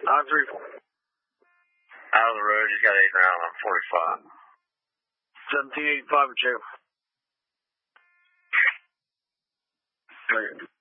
934. Out of the road, just got 8 round on 45. 1785 with you.